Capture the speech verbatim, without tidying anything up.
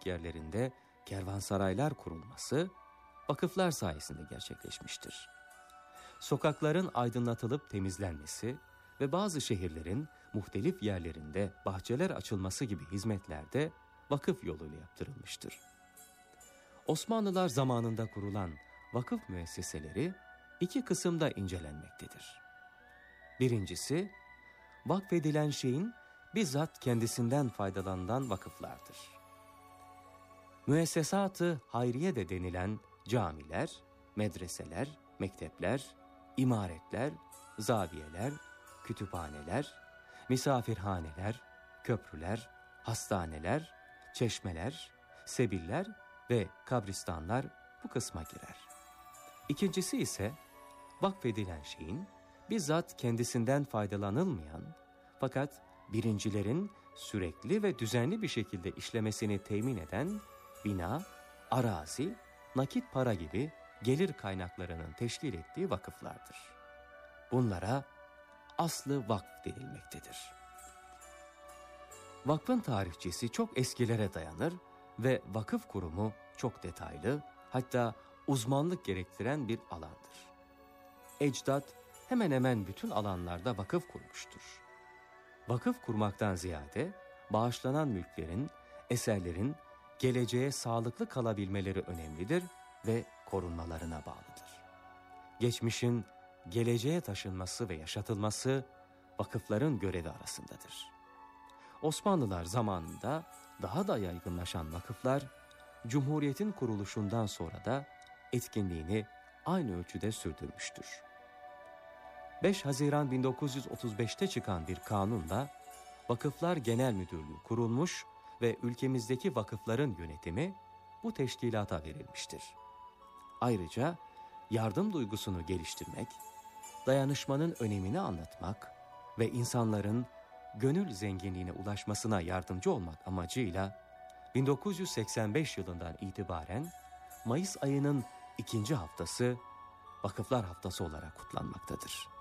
kalabalık yerlerinde kervansaraylar kurulması vakıflar sayesinde gerçekleşmiştir. Sokakların aydınlatılıp temizlenmesi ve bazı şehirlerin muhtelif yerlerinde bahçeler açılması gibi hizmetler de vakıf yoluyla yaptırılmıştır. Osmanlılar zamanında kurulan vakıf müesseseleri iki kısımda incelenmektedir. Birincisi, vakfedilen şeyin bizzat kendisinden faydalanan vakıflardır. Müessesat-ı hayriye de denilen camiler, medreseler, mektepler, imaretler, zaviyeler, kütüphaneler, misafirhaneler, köprüler, hastaneler, çeşmeler, sebiller ve kabristanlar bu kısma girer. İkincisi ise vakfedilen şeyin bizzat kendisinden faydalanılmayan fakat birincilerin sürekli ve düzenli bir şekilde işlemesini temin eden bina, arazi, nakit para gibi gelir kaynaklarının teşkil ettiği vakıflardır. Bunlara aslı vakf denilmektedir. Vakfın tarihçesi çok eskilere dayanır ve vakıf kurumu çok detaylı, hatta uzmanlık gerektiren bir alandır. Ecdat hemen hemen bütün alanlarda vakıf kurmuştur. Vakıf kurmaktan ziyade bağışlanan mülklerin, eserlerin geleceğe sağlıklı kalabilmeleri önemlidir ve korunmalarına bağlıdır. Geçmişin geleceğe taşınması ve yaşatılması vakıfların görevi arasındadır. Osmanlılar zamanında daha da yaygınlaşan vakıflar, Cumhuriyet'in kuruluşundan sonra da etkinliğini aynı ölçüde sürdürmüştür. beş Haziran bin dokuz yüz otuz beşte çıkan bir kanunla Vakıflar Genel Müdürlüğü kurulmuş ve ülkemizdeki vakıfların yönetimi bu teşkilata verilmiştir. Ayrıca yardım duygusunu geliştirmek, dayanışmanın önemini anlatmak ve insanların gönül zenginliğine ulaşmasına yardımcı olmak amacıyla bin dokuz yüz seksen beş yılından itibaren Mayıs ayının ikinci haftası Vakıflar Haftası olarak kutlanmaktadır.